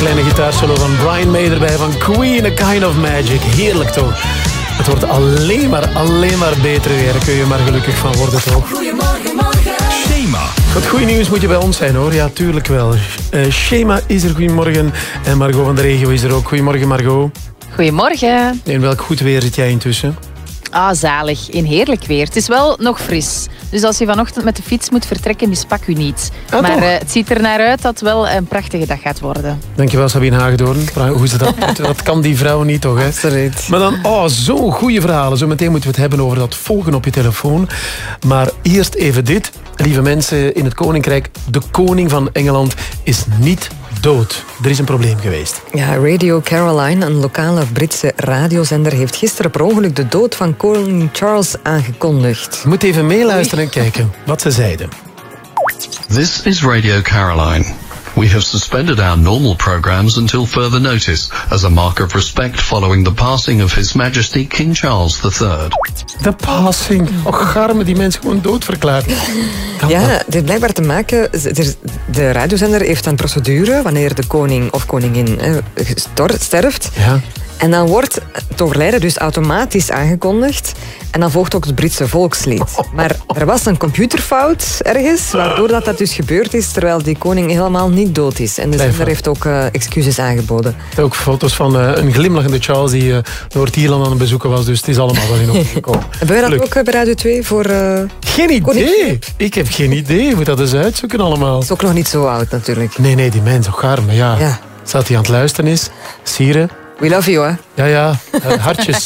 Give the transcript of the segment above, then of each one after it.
kleine gitaarsolo van Brian May erbij van Queen, A Kind of Magic. Heerlijk toch? Het wordt alleen maar beter weer. Daar kun je maar gelukkig van worden toch? Goedemorgen, morgen. Schema. Wat goede nieuws moet je bij ons zijn hoor. Ja, tuurlijk wel. Schema is er, goedemorgen. En Margot van de regio is er ook. Goedemorgen Margot. Goedemorgen. In welk goed weer zit jij intussen? Ah, zalig. In heerlijk weer. Het is wel nog fris. Dus als je vanochtend met de fiets moet vertrekken, mispak u niet. Ah, maar toch? het ziet er naar uit dat het wel een prachtige dag gaat worden. Dankjewel Sabine Hagedoorn. Hoe is dat? Dat kan die vrouw niet toch, hè? Absoluut. Maar dan, zo'n goede verhalen. Zometeen moeten we het hebben over dat volgen op je telefoon. Maar eerst even dit. Lieve mensen in het Koninkrijk. De koning van Engeland is niet dood. Er is een probleem geweest. Ja, Radio Caroline, een lokale Britse radiozender, heeft gisteren per ongeluk de dood van koning Charles aangekondigd. Je moet even meeluisteren en kijken wat ze zeiden. This is Radio Caroline. We have suspended our normal programs until further notice, as a mark of respect following the passing of His Majesty King Charles III. De passing. Och, garme, die mensen gewoon doodverklaard. Ja, het heeft blijkbaar te maken... De radiozender heeft een procedure wanneer de koning of koningin sterft. Ja. En dan wordt het overlijden dus automatisch aangekondigd. En dan volgt ook het Britse volkslied. Maar er was een computerfout ergens, waardoor dat dus gebeurd is, terwijl die koning helemaal niet dood is. En de zender heeft ook excuses aangeboden. Ook foto's van een glimlachende Charles die Noord-Ierland aan het bezoeken was. Dus het is allemaal wel in orde gekomen. Hebben wij dat ook bij Radio 2 voor... Geen idee. Ik heb geen idee. Je moet dat eens uitzoeken allemaal. Het is ook nog niet zo oud natuurlijk. Nee, die mens, ook garme, ja. Ja. Zat hij aan het luisteren is. Sieren. We love you, hè? Ja, hartjes.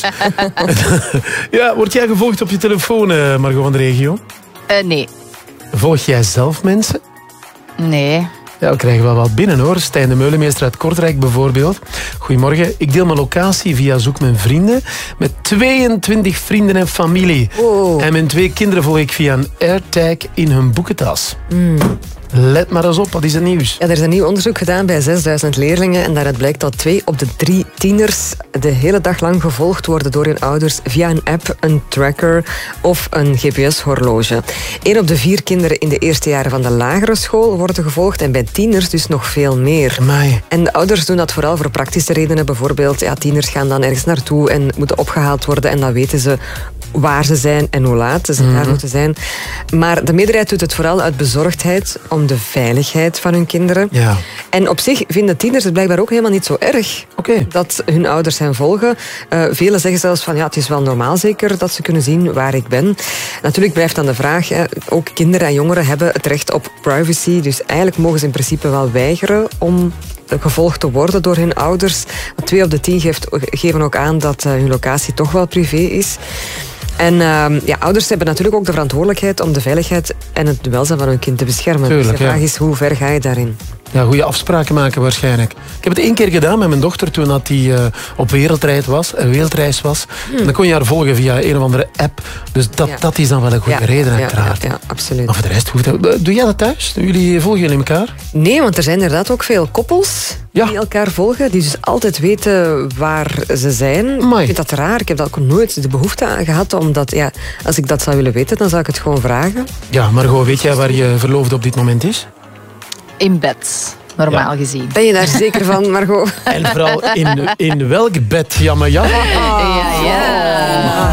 Ja, word jij gevolgd op je telefoon, Margot van de regio? Nee. Volg jij zelf mensen? Nee. Ja, we krijgen wel wat binnen hoor. Stijn de Meulemeester uit Kortrijk bijvoorbeeld. Goedemorgen. Ik deel mijn locatie via Zoek Mijn Vrienden met 22 vrienden en familie. Oh. En mijn 2 kinderen volg ik via een AirTag in hun boekentas. Let maar eens op, wat is het nieuws? Ja, er is een nieuw onderzoek gedaan bij 6000 leerlingen en daaruit blijkt dat 2 op de 3 tieners de hele dag lang gevolgd worden door hun ouders via een app, een tracker of een GPS-horloge. 1 op de 4 kinderen in de eerste jaren van de lagere school worden gevolgd en bij tieners dus nog veel meer. Amai. En de ouders doen dat vooral voor praktische redenen. Bijvoorbeeld, tieners gaan dan ergens naartoe en moeten opgehaald worden en dan weten ze waar ze zijn en hoe laat ze daar moeten zijn. Maar de meerderheid doet het vooral uit bezorgdheid om de veiligheid van hun kinderen. Ja. En op zich vinden tieners het blijkbaar ook helemaal niet zo erg dat hun ouders hen volgen. Velen zeggen zelfs van het is wel normaal zeker dat ze kunnen zien waar ik ben. Natuurlijk blijft dan de vraag, ook kinderen en jongeren hebben het recht op privacy. Dus eigenlijk mogen ze in principe wel weigeren om gevolgd te worden door hun ouders. 2 op de 10 geven ook aan dat hun locatie toch wel privé is. En ouders hebben natuurlijk ook de verantwoordelijkheid om de veiligheid en het welzijn van hun kind te beschermen. Tuurlijk, dus de vraag is, hoe ver ga je daarin? Ja, goede afspraken maken waarschijnlijk. Ik heb het 1 keer gedaan met mijn dochter toen dat die op wereldreis was. En dan kon je haar volgen via een of andere app. Dus dat is dan wel een goede reden uiteraard. Ja, absoluut. Maar voor de rest, doe jij dat thuis? Volgen jullie elkaar? Nee, want er zijn inderdaad ook veel koppels die elkaar volgen. Die dus altijd weten waar ze zijn. Amai. Ik vind dat raar. Ik heb dat ook nooit de behoefte aan gehad. Omdat, als ik dat zou willen weten, dan zou ik het gewoon vragen. Ja, Margot, weet jij waar je verloofde op dit moment is? In bed, normaal gezien. Ben je daar zeker van, Margot? En vooral in welk bed? Ja, maar ja. Ja.